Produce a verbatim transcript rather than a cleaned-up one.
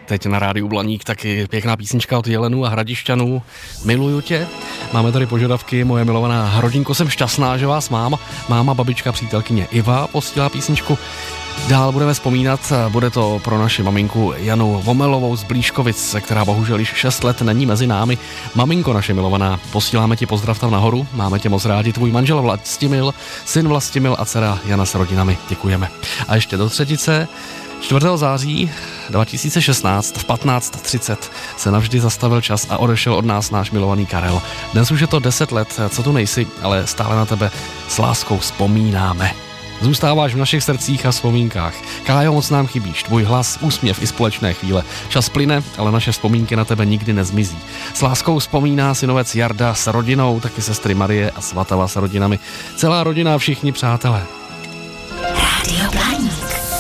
Teď na rádiu Blaník taky pěkná písnička od Jelenů a Hradišťanů. Miluju tě. Máme tady požadavky, moje milovaná rodinko, jsem šťastná, že vás mám. Máma, babička, přítelkyně Iva posílá písničku. Dál budeme vzpomínat, bude to pro naši maminku Janu Vomelovou z Blíškovic, která bohužel již šest let není mezi námi. Maminko naše milovaná, posíláme ti pozdrav tam nahoru, máme tě moc rádi, tvůj manžel Vlastimil, syn Vlastimil a dcera Jana s rodinami, děkujeme. A ještě do třetice, čtvrtého září dva tisíce šestnáct v patnáct třicet se navždy zastavil čas a odešel od nás náš milovaný Karel. Dnes už je to deset let, co tu nejsi, ale stále na tebe s láskou vzpomínáme. Zůstáváš v našich srdcích a vzpomínkách. Kájo, moc nám chybíš, tvůj hlas, úsměv i společné chvíle. Čas plyne, ale naše vzpomínky na tebe nikdy nezmizí. S láskou vzpomíná synovec Jarda s rodinou, taky sestry Marie a Svatava s rodinami. Celá rodina a všichni přátelé. Rádio Blaník.